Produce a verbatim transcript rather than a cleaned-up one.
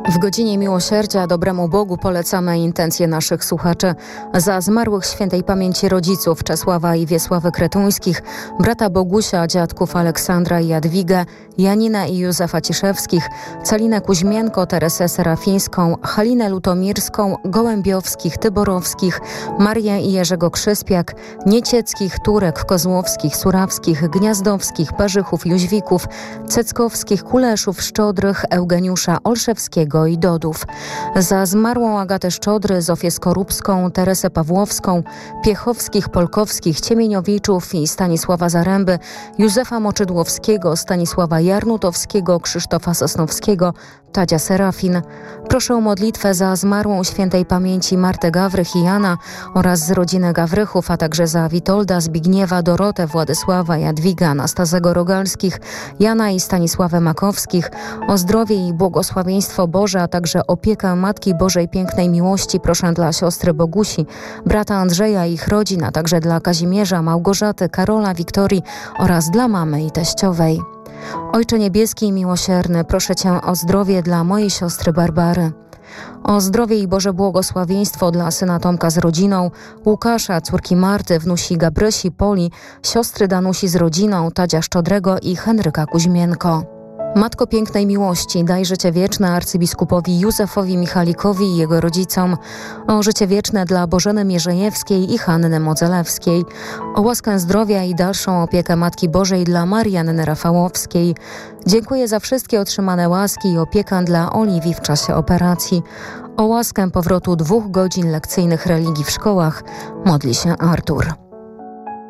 W godzinie miłosierdzia dobremu Bogu polecamy intencje naszych słuchaczy. Za zmarłych świętej pamięci rodziców Czesława i Wiesławy Kretuńskich, brata Bogusia, dziadków Aleksandra i Jadwigę, Janina i Józefa Ciszewskich, Calinę Kuźmienko, Teresę Serafińską, Halinę Lutomirską, Gołębiowskich, Tyborowskich, Marię i Jerzego Krzyspiak, Niecieckich, Turek, Kozłowskich, Surawskich, Gniazdowskich, Parzychów, Jóźwików, Ceckowskich, Kuleszów, Szczodrych, Eugeniusza Olszewskiego i Dodów. Za zmarłą Agatę Szczodry, Zofię Skorupską, Teresę Pawłowską, Piechowskich, Polkowskich, Ciemieniowiczów i Stanisława Zaręby, Józefa Moczydłowskiego, Stanisława Jarnutowskiego, Krzysztofa Sosnowskiego, Tadzia Serafin. Proszę o modlitwę za zmarłą świętej pamięci Martę Gawrych i Jana oraz z rodziny Gawrychów, a także za Witolda, Zbigniewa, Dorotę, Władysława, Jadwigę, Anastazego Rogalskich, Jana i Stanisławę Makowskich. O zdrowie i błogosławieństwo Boże, a także opiekę Matki Bożej Pięknej Miłości proszę dla siostry Bogusi, brata Andrzeja i ich rodzin, a także dla Kazimierza, Małgorzaty, Karola, Wiktorii oraz dla mamy i teściowej. Ojcze niebieski i miłosierny, proszę Cię o zdrowie dla mojej siostry Barbary. O zdrowie i Boże błogosławieństwo dla syna Tomka z rodziną, Łukasza, córki Marty, wnusi Gabrysi, Poli, siostry Danusi z rodziną, Tadzia Szczodrego i Henryka Kuźmienko. Matko Pięknej Miłości, daj życie wieczne arcybiskupowi Józefowi Michalikowi i jego rodzicom, o życie wieczne dla Bożeny Mierzejewskiej i Hanny Modzelewskiej, o łaskę zdrowia i dalszą opiekę Matki Bożej dla Marianny Rafałowskiej. Dziękuję za wszystkie otrzymane łaski i opiekę dla Oliwii w czasie operacji. O łaskę powrotu dwóch godzin lekcyjnych religii w szkołach modli się Artur.